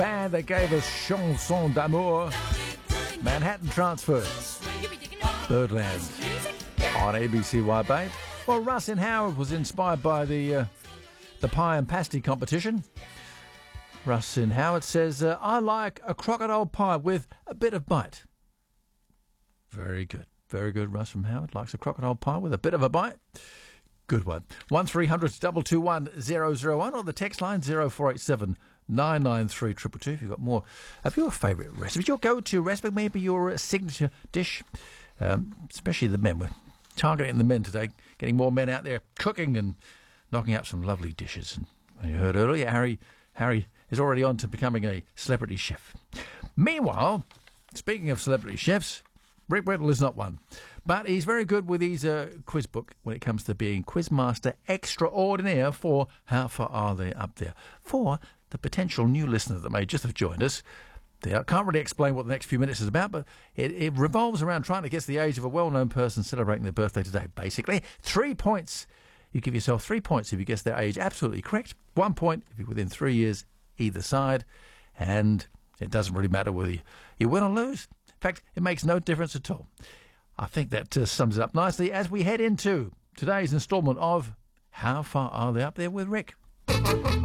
band that gave us Chanson d'amour, Manhattan Transfers, Birdland on ABCY Babe. Well, Russ in Howard was inspired by the pie and pasty competition. Russ in Howard says, I like a crocodile pie with a bit of bite. Very good. Very good. Russ from Howard likes a crocodile pie with a bit of a bite. Good one. 1300 221 001 or the text line 0487 993 222. If you've got more of your favourite recipes, your go-to recipe, maybe your signature dish, especially the men. We're targeting the men today, getting more men out there cooking and knocking out some lovely dishes. And you heard earlier, Harry is already on to becoming a celebrity chef. Meanwhile, speaking of celebrity chefs, Rick Whittle is not one. But he's very good with his quiz book when it comes to being Quizmaster Extraordinaire for How Far Are They Up There? For the potential new listener that may just have joined us, I can't really explain what the next few minutes is about, but it revolves around trying to guess the age of a well-known person celebrating their birthday today. Basically, 3 points. You give yourself 3 points if you guess their age absolutely correct. 1 point if you're within 3 years either side. And it doesn't really matter whether you win or lose. In fact, it makes no difference at all. I think that sums it up nicely as we head into today's instalment of How Far Are They Up There with Rick?